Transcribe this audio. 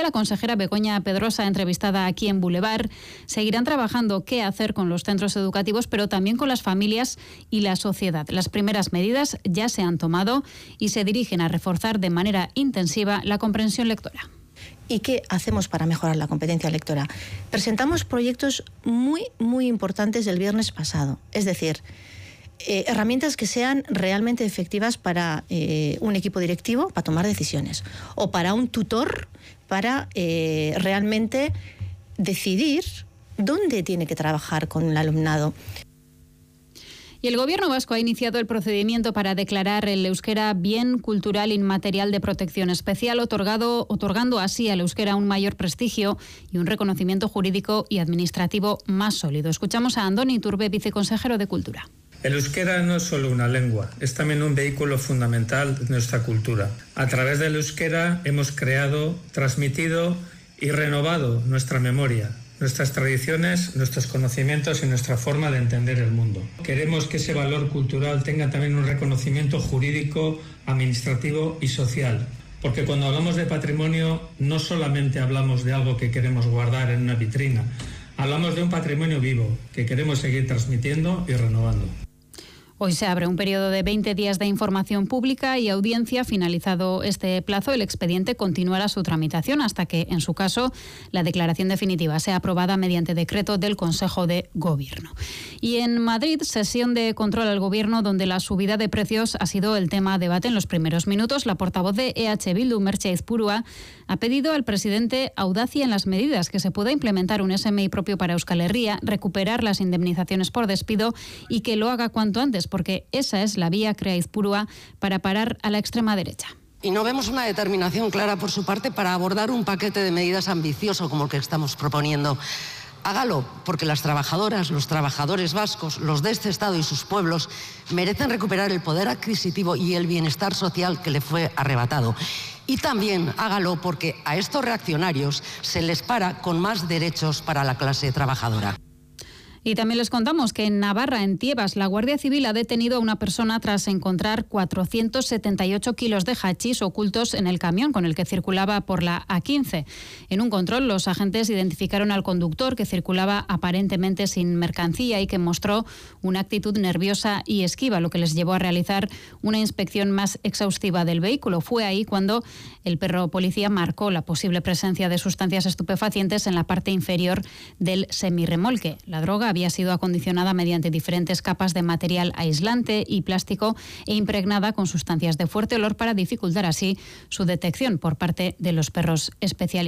la consejera Begoña Pedrosa, entrevistada aquí en Boulevard. Seguirán trabajando qué hacer con los centros educativos, pero también con las familias y la sociedad. Las primeras medidas ya se han tomado y se dirigen a reforzar de manera intensiva la comprensión lectora. ¿Y qué hacemos para mejorar la competencia lectora? Presentamos proyectos muy importantes el viernes pasado. Es decir, herramientas que sean realmente efectivas para un equipo directivo para tomar decisiones o para un tutor para realmente decidir dónde tiene que trabajar con el alumnado. Y el Gobierno vasco ha iniciado el procedimiento para declarar el euskera bien cultural inmaterial de protección especial, otorgando así al euskera un mayor prestigio y un reconocimiento jurídico y administrativo más sólido. Escuchamos a Andoni Iturbe, viceconsejero de Cultura. El euskera no es solo una lengua, es también un vehículo fundamental de nuestra cultura. A través del euskera hemos creado, transmitido y renovado nuestra memoria, nuestras tradiciones, nuestros conocimientos y nuestra forma de entender el mundo. Queremos que ese valor cultural tenga también un reconocimiento jurídico, administrativo y social. Porque cuando hablamos de patrimonio no solamente hablamos de algo que queremos guardar en una vitrina, hablamos de un patrimonio vivo que queremos seguir transmitiendo y renovando. Hoy se abre un periodo de 20 días de información pública y audiencia. Finalizado este plazo, el expediente continuará su tramitación hasta que, en su caso, la declaración definitiva sea aprobada mediante decreto del Consejo de Gobierno. Y en Madrid, sesión de control al Gobierno donde la subida de precios ha sido el tema a debate en los primeros minutos. La portavoz de EH Bildu, Merche Aizpurua, ha pedido al presidente audacia en las medidas, que se pueda implementar un SMI propio para Euskal Herria, recuperar las indemnizaciones por despido y que lo haga cuanto antes, porque esa es la vía, cree Aizpurua, para parar a la extrema derecha. Y no vemos una determinación clara por su parte para abordar un paquete de medidas ambicioso como el que estamos proponiendo. Hágalo, porque las trabajadoras, los trabajadores vascos, los de este Estado y sus pueblos merecen recuperar el poder adquisitivo y el bienestar social que le fue arrebatado. Y también hágalo porque a estos reaccionarios se les para con más derechos para la clase trabajadora. Y también les contamos que en Navarra, en Tiebas, la Guardia Civil ha detenido a una persona tras encontrar 478 kilos de hachís ocultos en el camión con el que circulaba por la A15. En un control, los agentes identificaron al conductor, que circulaba aparentemente sin mercancía y que mostró una actitud nerviosa y esquiva, lo que les llevó a realizar una inspección más exhaustiva del vehículo. Fue ahí cuando el perro policía marcó la posible presencia de sustancias estupefacientes en la parte inferior del semirremolque. La droga había sido acondicionada mediante diferentes capas de material aislante y plástico e impregnada con sustancias de fuerte olor para dificultar así su detección por parte de los perros especializados.